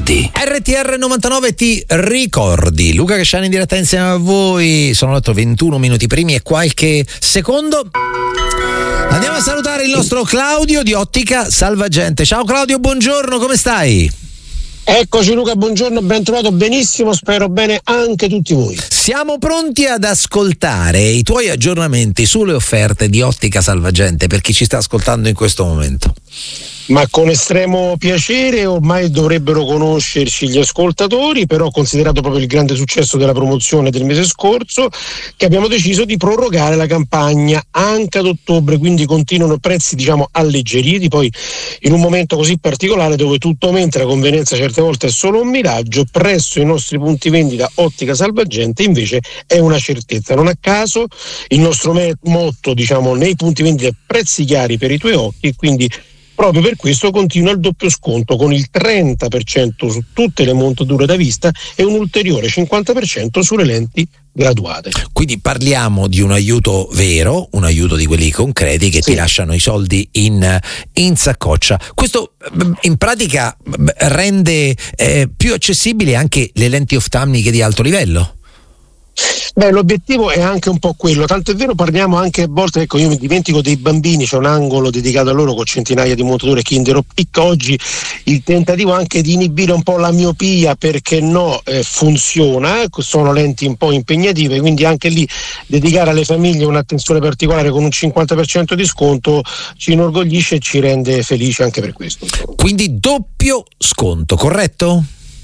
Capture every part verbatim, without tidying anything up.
T. R T R novantanove ti ricordi. Luca Casciani in diretta insieme a voi. Sono dato ventuno minuti primi e qualche secondo. Andiamo a salutare il nostro Claudio di Ottica Salvagente. Ciao Claudio, buongiorno, come stai? Eccoci Luca, buongiorno, ben trovato, benissimo, spero bene anche tutti voi. Siamo pronti ad ascoltare i tuoi aggiornamenti sulle offerte di Ottica Salvagente per chi ci sta ascoltando in questo momento. Ma con estremo piacere, ormai dovrebbero conoscerci gli ascoltatori, però considerato proprio il grande successo della promozione del mese scorso, che abbiamo deciso di prorogare la campagna anche ad ottobre, quindi continuano prezzi diciamo alleggeriti, poi in un momento così particolare dove tutto aumenta, la convenienza certe volte è solo un miraggio, presso i nostri punti vendita Ottica Salvagente invece è una certezza. Non a caso il nostro me- motto diciamo nei punti vendita prezzi chiari per i tuoi occhi, quindi proprio per questo continua il doppio sconto con il trenta per cento su tutte le montature da vista e un ulteriore cinquanta per cento sulle lenti graduate. Quindi parliamo di un aiuto vero, un aiuto di quelli concreti che sì. ti lasciano i soldi in, in saccoccia. Questo in pratica rende eh, più accessibili anche le lenti oftalmiche di alto livello? Beh, l'obiettivo è anche un po' quello, tanto è vero, parliamo anche a volte, ecco, io mi dimentico dei bambini, c'è un angolo dedicato a loro con centinaia di montature Kinder Optic. Oggi il tentativo anche di inibire un po' la miopia, perché no, eh, funziona, sono lenti un po' impegnative, quindi anche lì dedicare alle famiglie un'attenzione particolare con un cinquanta per cento di sconto ci inorgoglisce e ci rende felici anche per questo. Quindi doppio sconto, corretto?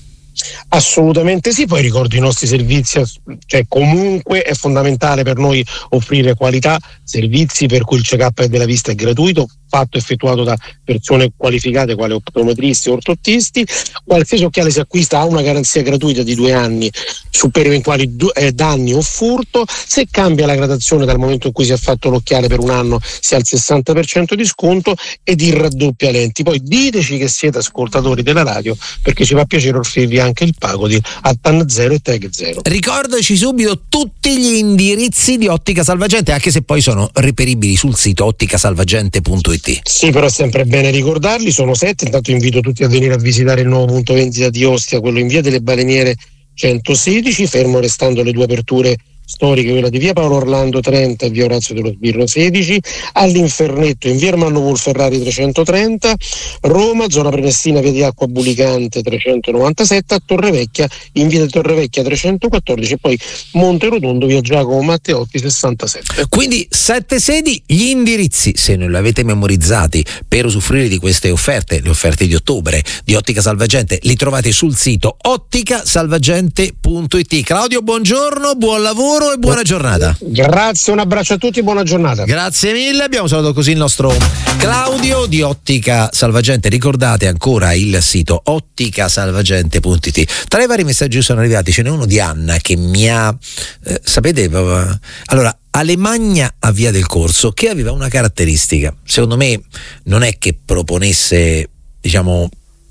Assolutamente sì, poi ricordo i nostri servizi, cioè comunque è fondamentale per noi offrire qualità, servizi per cui il check-up della vista è gratuito, fatto effettuato da persone qualificate quali optometristi o ortottisti. Qualsiasi occhiale si acquista ha una garanzia gratuita di due anni su per eventuali du- eh, danni o furto. Se cambia la gradazione dal momento in cui si è fatto l'occhiale per un anno si ha il sessanta per cento di sconto ed il raddoppia lenti. Poi diteci che siete ascoltatori della radio, perché ci fa piacere offrirvi anche il pago di A T A N zero e Tag zero. Ricordaci subito tutti gli indirizzi di Ottica Salvagente, anche se poi sono reperibili sul sito otticasalvagente punto it. Sì, però è sempre bene ricordarli, sono sette. Intanto invito tutti a venire a visitare il nuovo punto vendita di Ostia, quello in via delle Baleniere centosedici, fermo restando le due aperture storiche, quella di via Paolo Orlando trenta e via Orazio dello Sbirro sedici, all'Infernetto in via Ermanno Wolferrari trecentotrenta, Roma, zona Prenestina, via di Acqua Bulicante trecentonovantasette, a Torrevecchia in via di Torrevecchia trecentoquattordici e poi Monte Rotondo, via Giacomo Matteotti sessantasette. Quindi sette sedi, gli indirizzi, se non li avete memorizzati per usufruire di queste offerte, le offerte di ottobre di Ottica Salvagente, li trovate sul sito otticasalvagente punto it. Claudio, buongiorno, buon lavoro e buona giornata. Grazie, un abbraccio a tutti, buona giornata. Grazie mille, abbiamo salutato così il nostro Claudio di Ottica Salvagente. Ricordate ancora il sito otticasalvagente punto it. Tra i vari messaggi che sono arrivati ce n'è uno di Anna che mi ha eh, sapete allora Alemagna a Via del Corso, che aveva una caratteristica, secondo me non è che proponesse diciamo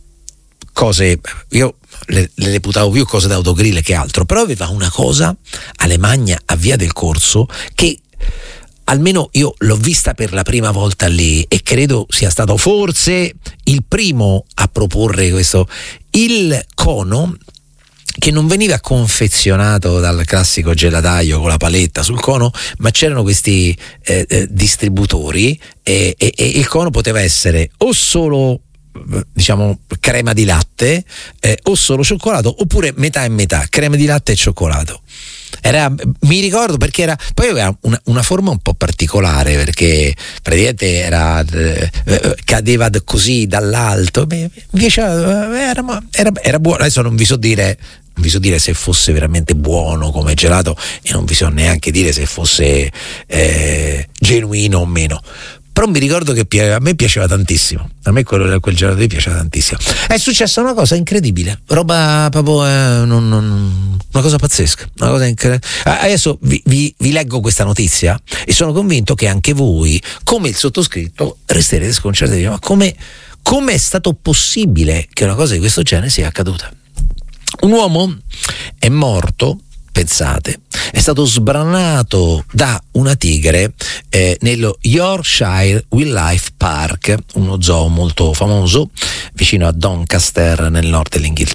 cose, io le, le reputavo più cose da autogrill che altro, però aveva una cosa, Alemagna a Via del Corso, che almeno io l'ho vista per la prima volta lì e credo sia stato forse il primo a proporre questo, il cono che non veniva confezionato dal classico gelataio con la paletta sul cono, ma c'erano questi eh, eh, distributori e, e, e il cono poteva essere o solo diciamo crema di latte eh, o solo cioccolato, oppure metà e metà, crema di latte e cioccolato. Era, mi ricordo perché era, poi aveva una, una forma un po' particolare, perché praticamente era eh, cadeva così dall'alto. Beh, invece era, era, era buono. Adesso non vi so dire non vi so dire se fosse veramente buono come gelato e non vi so neanche dire se fosse eh, genuino o meno. Però mi ricordo che a me piaceva tantissimo, a me quello, quel gelato lì piaceva tantissimo. È successa una cosa incredibile, roba proprio eh, non, non, una cosa pazzesca, una cosa incredibile. Adesso vi, vi, vi leggo questa notizia e sono convinto che anche voi, come il sottoscritto, resterete sconcertati. Ma come, come è stato possibile che una cosa di questo genere sia accaduta? Un uomo è morto, pensate, è stato sbranato da una tigre eh, nello Yorkshire Wildlife Park, uno zoo molto famoso vicino a Doncaster nel nord dell'Inghilterra.